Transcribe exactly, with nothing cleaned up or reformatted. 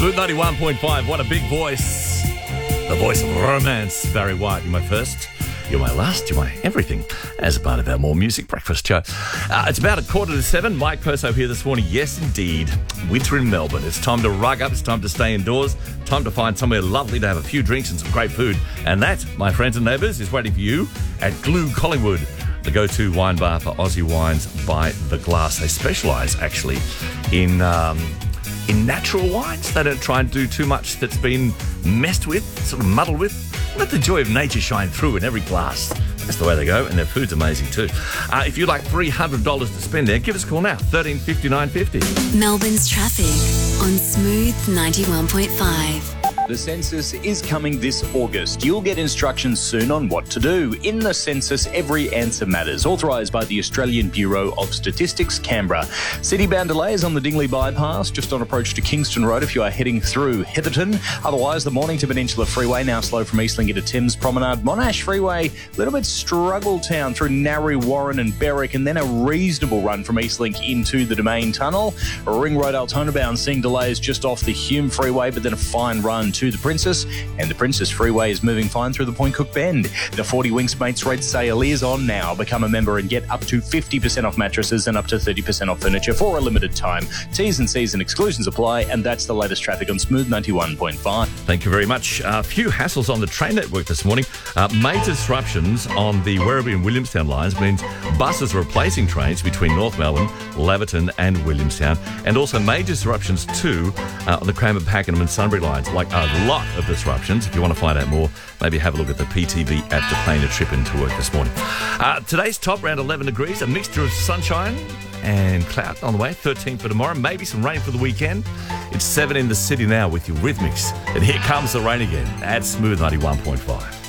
Smooth ninety-one point five, what a big voice. The voice of romance, Barry White. You're my first, you're my last, you're my everything, as a part of our More Music Breakfast show. Uh, it's about a quarter to seven. Mike Perso here this morning. Yes, indeed. Winter in Melbourne. It's time to rug up. It's time to stay indoors. Time to find somewhere lovely to have a few drinks and some great food. And that, my friends and neighbours, is waiting for you at Glue Collingwood, the go-to wine bar for Aussie wines by the glass. They specialise, actually, in... Um, in natural wines. They don't try and do too much that's been messed with, sort of muddled with. Let the joy of nature shine through in every glass. That's the way they go, and their food's amazing too. Uh, if you'd like three hundred dollars to spend there, give us a call now, thirteen fifty-nine fifty. Melbourne's traffic on Smooth ninety-one point five. The census is coming this August. You'll get instructions soon on what to do. In the census, every answer matters. Authorised by the Australian Bureau of Statistics, Canberra. City-bound delays on the Dingley Bypass, just on approach to Kingston Road if you are heading through Heatherton. Otherwise, the Mornington Peninsula Freeway now slow from Eastlingy to Thames Promenade. Monash Freeway, a little bit struggle town through Narre, Warren and Berwick, and then a reasonable run from Eastlink into the Domain Tunnel. Ring Road Altona bound seeing delays just off the Hume Freeway, but then a fine run to the Princess, and the Princess Freeway is moving fine through the Point Cook Bend. The forty Winks Mates Red sale is on now. Become a member and get up to fifty percent off mattresses and up to thirty percent off furniture for a limited time. T's and C's and exclusions apply, and that's the latest traffic on Smooth ninety-one point five. Thank you very much. A few hassles on the train network this morning. Uh, major disruptions on the Werribee and Williamstown lines means buses are replacing trains between North Melbourne, Laverton and Williamstown, and also major disruptions too uh, on the Cranbourne, Pakenham and Sunbury lines, like a lot of disruptions. If you want to find out more, maybe have a look at the P T V app to plan your trip into work this morning. Uh, today's top, around eleven degrees, a mixture of sunshine and cloud on the way, thirteen for tomorrow, maybe some rain for the weekend. It's seven in the city now with your Rhythmics. And here comes the rain again at Smooth ninety-one point five.